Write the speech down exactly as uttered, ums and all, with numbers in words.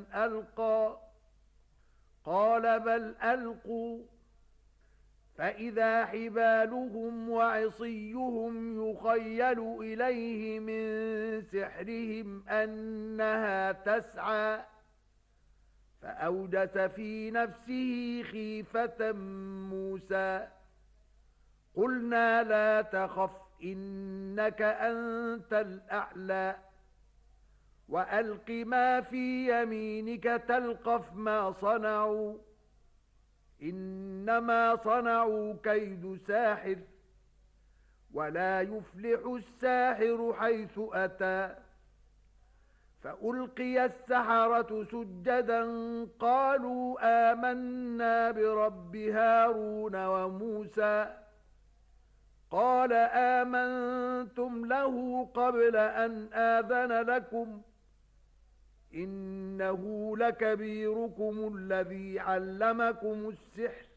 أن ألقى قال بل ألقوا فإذا حبالهم وعصيهم يخيل إليه من سحرهم أنها تسعى فأوجس في نفسه خيفة موسى قلنا لا تخف إنك أنت الأعلى وألق ما في يمينك تلقف ما صنعوا إنما صنعوا كيد ساحر ولا يفلح الساحر حيث أتى فألقي السحرة سجدا قالوا آمنا برب هارون وموسى قال آمنتم له قبل أن آذن لكم إنه لكبيركم الذي علمكم السحر